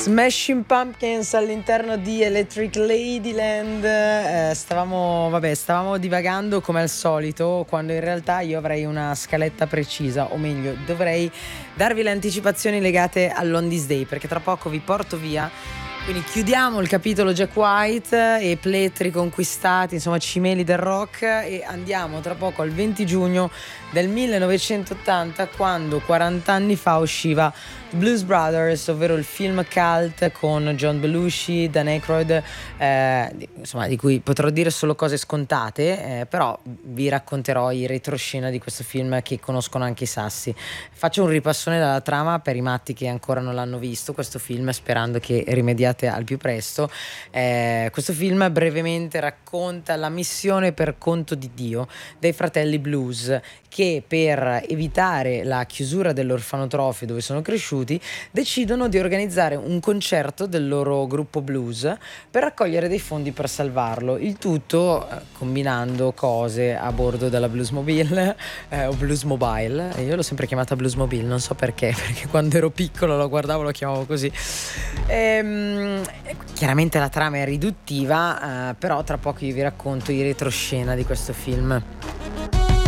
Smashing Pumpkins all'interno di Electric Ladyland. Stavamo divagando come al solito, quando in realtà io avrei una scaletta precisa, o meglio dovrei darvi le anticipazioni legate all'On This Day, perché tra poco vi porto via. Quindi chiudiamo il capitolo Jack White e plettri conquistati, insomma cimeli del rock, e andiamo tra poco al 20 giugno del 1980, quando 40 anni fa usciva Blues Brothers, ovvero il film cult con John Belushi, Dan Aykroyd, insomma di cui potrò dire solo cose scontate, però vi racconterò i retroscena di questo film che conoscono anche i sassi. Faccio un ripassone dalla trama per i matti che ancora non l'hanno visto questo film, sperando che rimediate al più presto. Questo film brevemente racconta la missione per conto di Dio dei fratelli Blues, che per evitare la chiusura dell'orfanotrofio dove sono cresciuti decidono di organizzare un concerto del loro gruppo blues per raccogliere dei fondi per salvarlo, il tutto combinando cose a bordo della Bluesmobile o Bluesmobile. Io l'ho sempre chiamata Bluesmobile, non so perché quando ero piccolo lo guardavo, lo chiamavo così. Chiaramente la trama è riduttiva, però tra poco io vi racconto i retroscena di questo film.